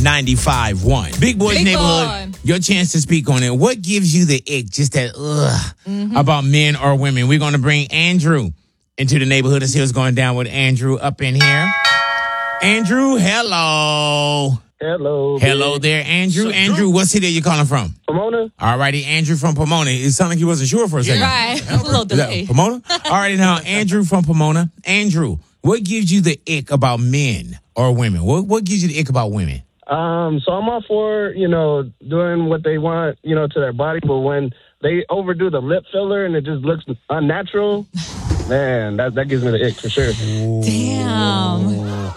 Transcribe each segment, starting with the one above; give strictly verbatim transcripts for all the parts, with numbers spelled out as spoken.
ninety-five point one. Big Boys Big Neighborhood, boy. your chance to speak on it. What gives you the ick, just that ugh, Mm-hmm. about men or women? We're going to bring Andrew into the neighborhood and see what's going down with Andrew up in here. Andrew, hello. Hello. Hello there, Andrew. Andrew, what city are you calling from? Pomona? All righty, Andrew from Pomona. It sounded like he wasn't sure for a second. Right. A little Is that delay. Pomona? All righty, now, Andrew from Pomona. Andrew, what gives you the ick about men or women? What What gives you the ick about women? Um, so I'm all for, you know, doing what they want, you know, to their body, but when they overdo the lip filler and it just looks unnatural, man, that that gives me the ick for sure. Damn.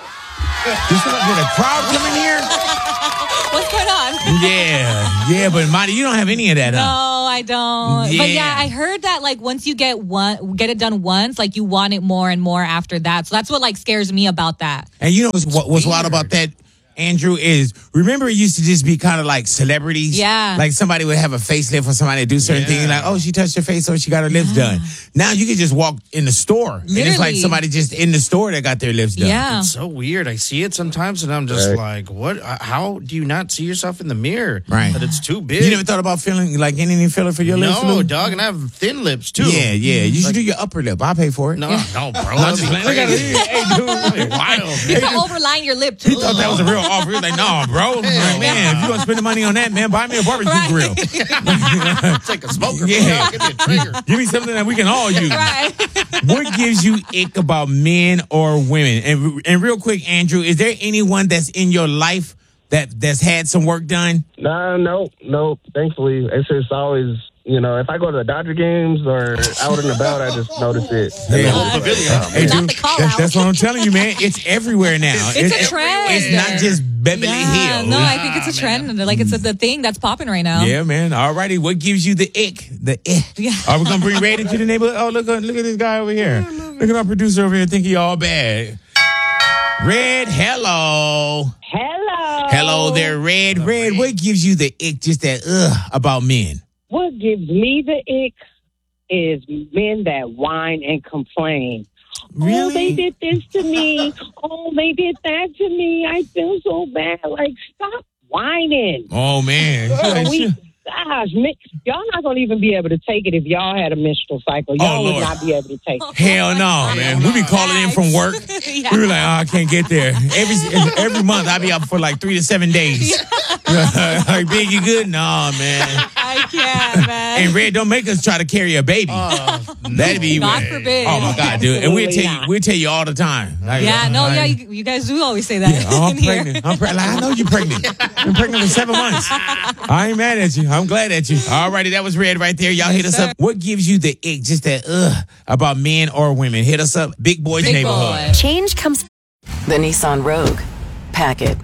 You feel like did a crowd come in here? What's going on? Yeah, yeah, but Marty, you don't have any of that, No, huh? I don't. Yeah. But yeah, I heard that like once you get one, get it done once, like you want it more and more after that. So that's what like scares me about that. And you know what's, what, what's wild about that, Andrew, is remember it used to just be kind of like celebrities? Yeah. Like somebody would have a facelift or somebody do certain Yeah. things like, oh, she touched her face, so she got her lips done. Now you can just walk in the store. And it's like Literally. somebody just in the store that got their lips done. Yeah. It's so weird. I see it sometimes, and I'm just Right. like, "What? uh, How do you not see yourself in the mirror? Right. That it's too big." You never thought about feeling like getting any filler for your lips? no, Lou? dog, and I have thin lips too. Yeah, yeah. You should do your upper lip. I'll pay for it. No, no, bro. I'm That'd just be playing. Look at crazy. it. Hey, dude. That'd be wild. You man. can overline your lip too. He thought that was a real offer. He was like, no, bro. I'm like, man, if you're going to spend the money on that, man, buy me a barbecue Right. grill. Take a smoker. Yeah. Bro. Give me a trigger. Give me something that we can all use. Right. What gives you ick about men or women? And, and real quick, Andrew, is there anyone that's in your life that, that's had some work done? Nah, no, no. Thankfully, it's just always, you know, if I go to the Dodger games or out and about, I just notice it. Yeah. Pavilion. Hey, Not dude, the call that's, out. that's what I'm telling you, man. It's everywhere now. It's a trend. It's not just Beverly Yeah, Hills. no, I think it's a trend. Like it's a, the thing that's popping right now. Yeah, man. All righty. What gives you the ick? The ick. Yeah. Are we going to bring Red into the neighborhood? Oh, look, look at this guy over here. Look at our producer over here think he all bad. Red, hello. Hello. Hello there, Red. Red, what gives you the ick, just that ugh, about men? What gives me the ick is men that whine and complain. Oh, they did this to me. Oh, they did that to me. I feel so bad. Like, stop whining. Oh, man. Oh, we, gosh, me, y'all not going to even be able to take it if y'all had a menstrual cycle. Y'all Oh, would Lord. not be able to take it. Hell no, man. We be calling in from work. Yeah. We were like, oh, I can't get there. Every every month, I be up for like three to seven days. Like, Big, you good? No, man. I can't, man. And Red, don't make us try to carry a baby. That'd be God forbid. Oh my God, dude! And we'll Absolutely tell you, not. we'll tell you all the time. Like, Yeah, no, like, yeah, you, you guys do always say that. yeah, oh, I'm in here. pregnant. I'm pregnant. Like, I know you're pregnant. Been pregnant for seven months. I ain't mad at you. I'm glad at you. All righty, that was Red right there. Y'all hit us sir. up. What gives you the ick, just that ugh, about men or women? Hit us up. Big Boys Big Neighborhood. boy. Change comes. The Nissan Rogue. Pack it.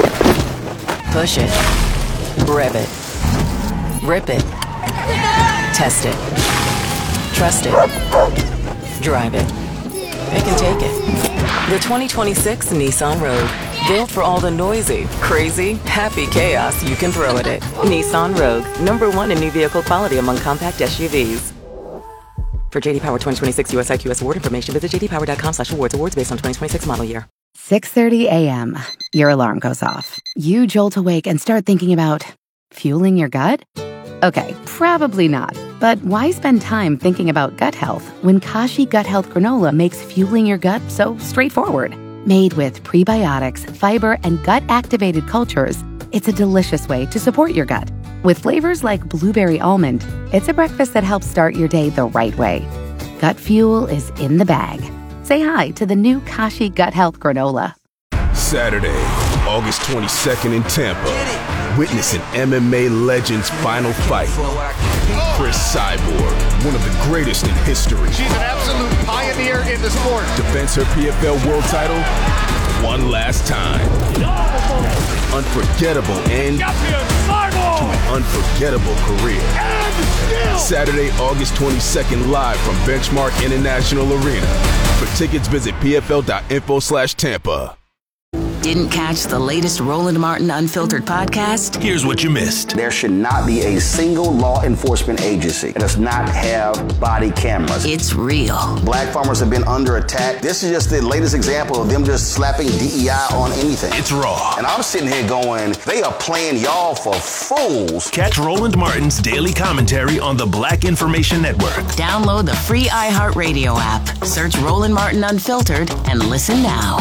Push it. Rev it. Rip it. Test it. Trust it. Drive it. It can take it. The twenty twenty-six Nissan Rogue. Built for all the noisy, crazy, happy chaos you can throw at it. Nissan Rogue. Number one in new vehicle quality among compact S U Vs. For J D Power twenty twenty-six U S I Q S award information, visit j d power dot com slash awards. Awards based on twenty twenty-six model year. six thirty a.m. Your alarm goes off. You jolt awake and start thinking about fueling your gut? Okay, probably not. But why spend time thinking about gut health when Kashi Gut Health Granola makes fueling your gut so straightforward? Made with prebiotics, fiber, and gut-activated cultures, it's a delicious way to support your gut. With flavors like blueberry almond, it's a breakfast that helps start your day the right way. Gut fuel is in the bag. Say hi to the new Kashi Gut Health Granola. Saturday, August twenty-second in Tampa. Witness an M M A legend's final fight. Chris Cyborg, one of the greatest in history. She's an absolute pioneer in the sport. Defends her P F L world title one last time. Unforgettable end to an unforgettable career. Saturday, August twenty-second, live from Benchmark International Arena. For tickets, visit p f l dot info slash Tampa. Didn't catch the latest Roland Martin Unfiltered podcast? Here's what you missed. There should not be a single law enforcement agency that does not have body cameras. It's real. Black farmers have been under attack. This is just the latest example of them just slapping D E I on anything. It's raw. And I'm sitting here going, they are playing y'all for fools. Catch Roland Martin's daily commentary on the Black Information Network. Download the free iHeartRadio app. Search Roland Martin Unfiltered and listen now.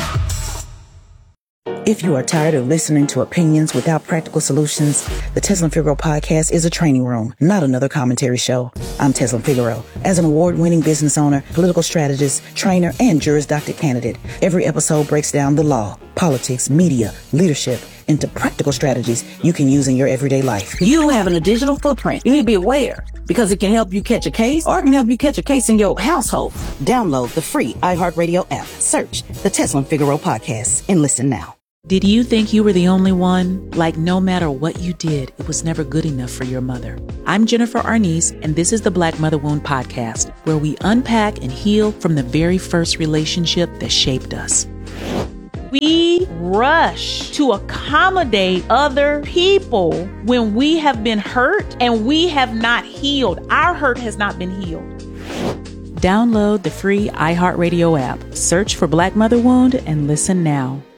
If you are tired of listening to opinions without practical solutions, the Tezlyn Figaro podcast is a training room, not another commentary show. I'm Tezlyn Figaro. As an award-winning business owner, political strategist, trainer, and Juris Doctor candidate, every episode breaks down the law, politics, media, leadership, into practical strategies you can use in your everyday life. You having a digital footprint. You need to be aware because it can help you catch a case or it can help you catch a case in your household. Download the free iHeartRadio app. Search the Tezlyn Figaro podcast and listen now. Did you think you were the only one? Like no matter what you did, it was never good enough for your mother. I'm Jennifer Arnice, and this is the Black Mother Wound Podcast, where we unpack and heal from the very first relationship that shaped us. We rush to accommodate other people when we have been hurt and we have not healed. Our hurt has not been healed. Download the free iHeartRadio app. Search for Black Mother Wound and listen now.